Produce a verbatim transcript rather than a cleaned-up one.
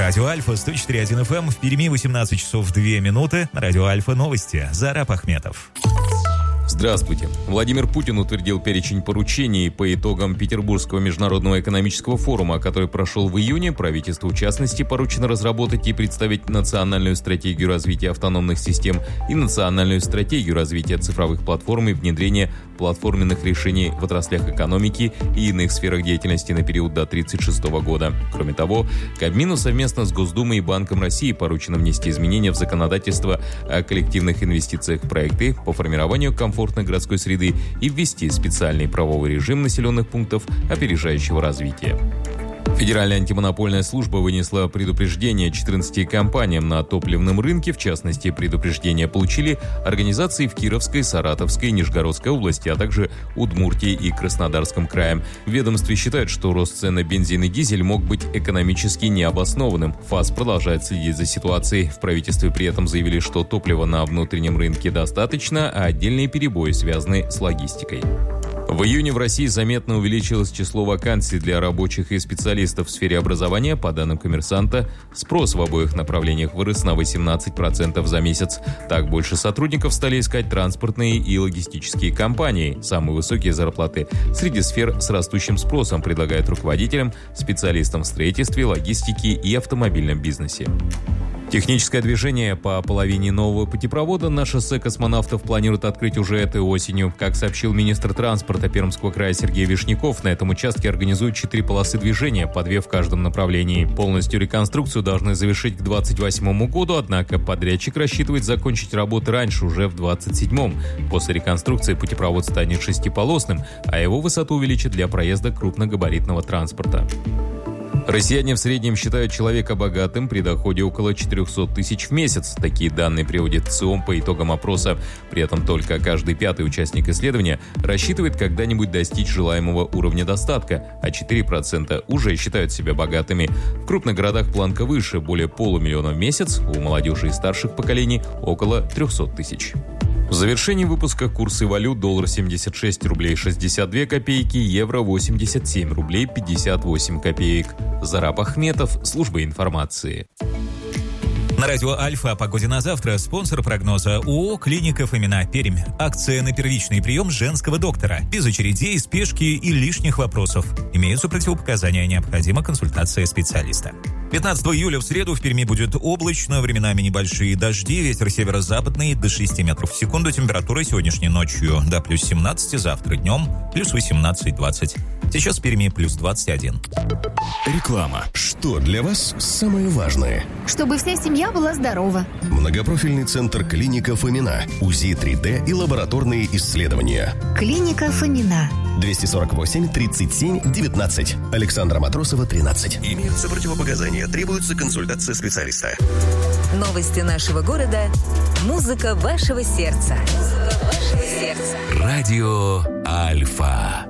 Радио Альфа, сто четыре и один эф эм, в Перми восемнадцать часов две минуты. На Радио Альфа новости. Зараб Ахметов. Здравствуйте. Владимир Путин утвердил перечень поручений по итогам Петербургского международного экономического форума, который прошел в июне. Правительству, в частности, поручено разработать и представить национальную стратегию развития автономных систем и национальную стратегию развития цифровых платформ и внедрения платформенных решений в отраслях экономики и иных сферах деятельности на период до тридцать шестого года. Кроме того, Кабмину совместно с Госдумой и Банком России поручено внести изменения в законодательство о коллективных инвестициях в проекты по формированию комфортной городской среды и ввести специальный правовой режим населенных пунктов опережающего развития. Федеральная антимонопольная служба вынесла предупреждение четырнадцати компаниям на топливном рынке. В частности, предупреждения получили организации в Кировской, Саратовской, Нижегородской области, а также Удмуртии и Краснодарском крае. В ведомстве считают, что рост цен на бензин и дизель мог быть экономически необоснованным. ФАС продолжает следить за ситуацией. В правительстве при этом заявили, что топлива на внутреннем рынке достаточно, а отдельные перебои связаны с логистикой. В июне в России заметно увеличилось число вакансий для рабочих и специалистов в сфере образования. По данным «Коммерсанта», спрос в обоих направлениях вырос на восемнадцать процентов за месяц. Так, больше сотрудников стали искать транспортные и логистические компании. Самые высокие зарплаты среди сфер с растущим спросом предлагают руководителям, специалистам в строительстве, логистике и автомобильном бизнесе. Техническое движение по половине нового путепровода на шоссе космонавтов планируют открыть уже этой осенью. Как сообщил министр транспорта Пермского края Сергей Вишняков, на этом участке организуют четыре полосы движения, по две в каждом направлении. Полностью реконструкцию должны завершить к двадцать восьмому году, однако подрядчик рассчитывает закончить работы раньше, уже в двадцать седьмом. После реконструкции путепровод станет шестиполосным, а его высоту увеличат для проезда крупногабаритного транспорта. Россияне в среднем считают человека богатым при доходе около четыреста тысяч в месяц. Такие данные приводит ЦИОМ по итогам опроса. При этом только каждый пятый участник исследования рассчитывает когда-нибудь достичь желаемого уровня достатка, а четыре процента уже считают себя богатыми. В крупных городах планка выше, более полумиллиона в месяц, у молодежи и старших поколений около триста тысяч. В завершении выпуска курсы валют: доллар семьдесят шесть рублей шестьдесят две копейки, евро восемьдесят семь рублей пятьдесят восемь копеек. Зараб Ахметов, служба информации. На радио Альфа о погоде на завтра. Спонсор прогноза ООО «Клиника Фомина», Пермь. Акция на первичный прием женского доктора. Без очередей, спешки и лишних вопросов. Имеются противопоказания, необходима консультация специалиста. пятнадцатого июля в среду в Перми будет облачно, временами небольшие дожди, ветер северо-западный до шести метров в секунду, температура сегодняшней ночью до плюс семнадцать, завтра днем плюс восемнадцать двадцать. Сейчас в Перми плюс двадцать один. Реклама. Что для вас самое важное? Чтобы вся семья была здорова. Многопрофильный центр «Клиника Фомина». УЗИ три дэ и лабораторные исследования. Клиника Фомина. двести сорок восемь тридцать семь девятнадцать. Александра Матросова, тринадцать. Имеются противопоказания. Требуется консультация специалиста. Новости нашего города. Музыка вашего сердца. Музыка вашего сердца. Радио Альфа.